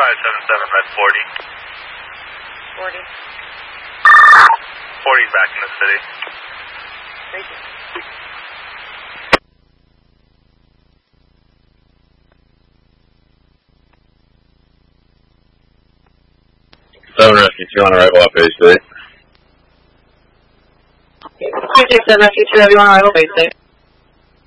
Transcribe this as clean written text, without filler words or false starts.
577 Red 40. 40. 40's back in the city. Thank you. Rescue 2 on arrival off base 8. 267 Rescue 2, everyone on arrival base 8.